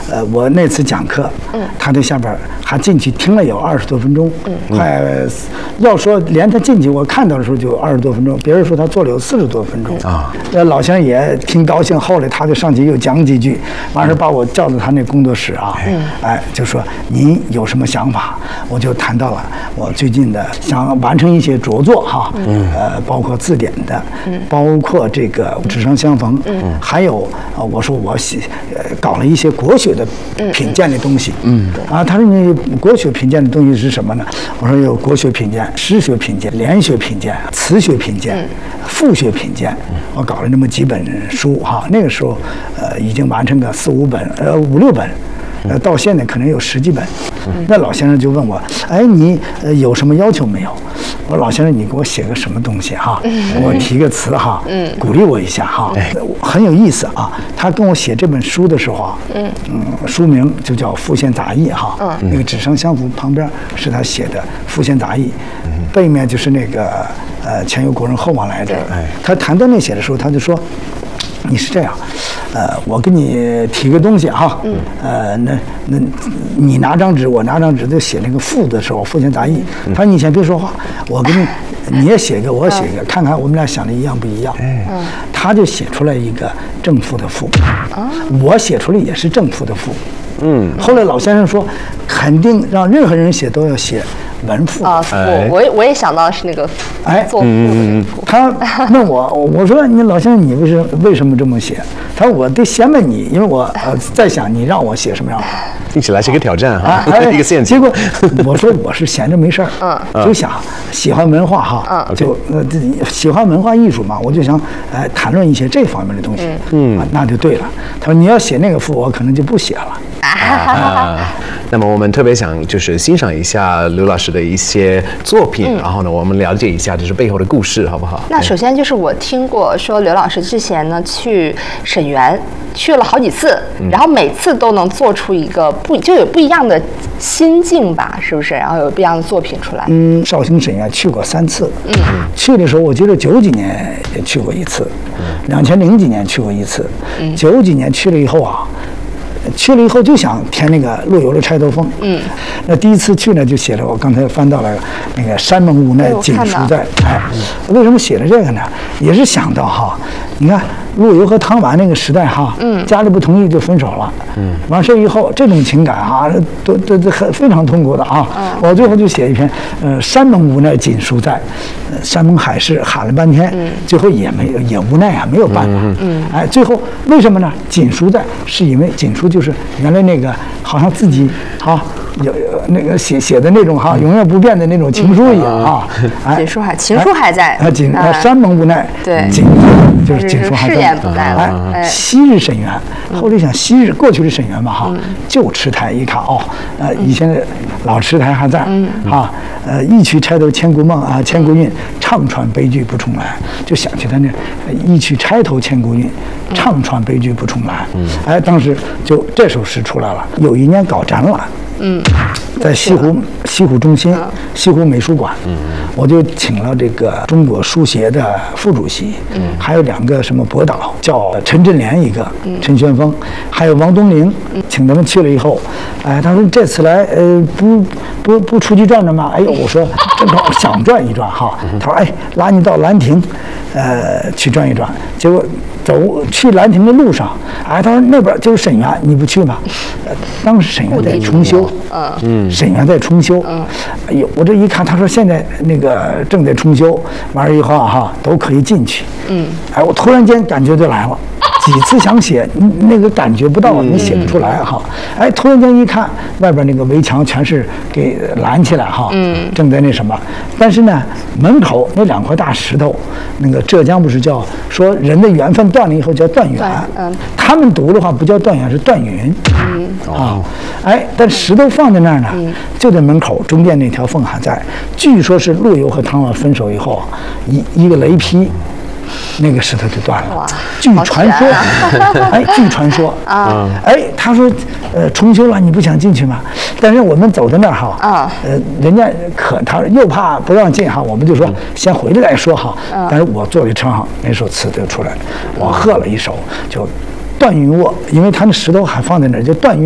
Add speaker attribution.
Speaker 1: 我那次讲课，他在下边还进去听了有20多分钟，快要说连他进去我看到的时候就20多分钟，别人说他做了有40多分钟啊。老先生也挺高兴，后来他就上去又讲几句，完事把我叫到他那工作室啊，就说您有什么想法？我就谈到了我最近的想完成一些着作哈，包括字典的，包括这个纸上相逢，还有我说我搞了一些国学的品鉴的东西，他说你国学品鉴的东西是什么呢？我说有国学品鉴、诗学品鉴、联学品鉴、词学品鉴、复学品鉴，我搞了那么几本书哈。那个时候已经完成个4、5本，5、6本。到现在可能有10几本，那老先生就问我，哎，你有什么要求没有？我说老先生，你给我写个什么东西哈？我提个词哈，鼓励我一下哈，很有意思啊。他跟我写这本书的时候啊，书名就叫《复现杂义》哈，那个纸上相符旁边是他写的《复现杂义》，背面就是那个前有古人后往来者。他谈到那写的时候，他就说。你是这样，我给你提个东西哈，那你拿张纸，我拿张纸，就写那个赋的时候，复现杂义。他说你先别说话，我给你也写一个，我写一个，看看我们俩想的一样不一样。他就写出来一个正赋的赋，我写出来也是正赋的赋。后来老先生说，肯定让任何人写都要写文赋
Speaker 2: 啊，赋。我也想到是那个做赋的赋。
Speaker 1: 他问我说你老先生你为什么这么写？他说我得先问你，因为我在想你让我写什么样。
Speaker 3: 听起来是一个挑战哈，一个陷阱。
Speaker 1: 结果我说我是闲着没事儿，就想喜欢文化哈，就喜欢文化艺术嘛，我就想谈论一些这方面的东西。那就对了。他说你要写那个赋，我可能就不写了。
Speaker 3: 那么我们特别想就是欣赏一下刘老师的一些作品，然后呢，我们了解一下就是背后的故事，好不好？
Speaker 2: 那首先就是我听过说刘老师之前呢去沈园去了好几次，然后每次都能做出一个就有不一样的心境吧，是不是？然后有不一样的作品出来。
Speaker 1: 绍兴沈园去过3次，去的时候我记得90几年也去过一次，2000几年去过一次，90几年去了以后啊。去了以后就想填那个陆游的《钗头凤》。那第一次去呢，就写了我刚才翻到了那个“山盟无奈锦书在”。为什么写了这个呢？也是想到哈，你看陆游和唐婉那个时代哈，家里不同意就分手了。完事以后，这种情感哈，都非常痛苦的啊。我最后就写一篇山盟无奈锦书在，山盟海誓喊了半天，最后也无奈啊，没有办法。最后为什么呢？锦书在，是因为锦书就是原来那个好像自己有那个写的那种永远不变的那种情书一样啊。
Speaker 2: 情书还在。
Speaker 1: 山盟无奈，
Speaker 2: 对，
Speaker 1: 就是锦书还在。
Speaker 2: 誓言不在了。
Speaker 1: 昔日沈园，后来想昔日过去的沈园嘛旧池台一看以前的老池台还在一曲钗头千古梦千古韵，唱传悲剧不重来，就想起他那一曲钗头千古韵，唱传悲剧不重来。当时就这首诗出来了。有一年搞展览，在西湖中心西湖美术馆，我就请了这个中国书协的副主席，还有2个什么博导，叫陈振联一个，陈玄峰，还有王东陵，请他们去了以后，他说这次来不出去转转吗？我说正好想转一转哈。他说拉你到兰亭，去转一转。结果去兰亭的路上，他说那边就是沈园，你不去吗？当时沈园在重修，沈园在重修。我这一看，他说现在那个正在重修，完了以后都可以进去。我突然间感觉就来了。几次想写，那个感觉不到，你写不出来突然间一看，外边那个围墙全是给拦起来正在那什么。但是呢，门口那2块大石头，那个浙江不是叫说人的缘分断了以后叫断缘，他们读的话不叫断缘，是断云。但石头放在那儿呢，就在门口中间那条缝还在。据说是陆游和唐婉分手以后，一个雷劈。那个石头就断了。据传说，据传说他说，重修了，你不想进去吗？但是我们走到那儿人家他又怕不让进我们就说先回来再说但是我坐在车上，那首词就出来了，我喝了一首，就断云卧，因为他那石头还放在那儿，就断云。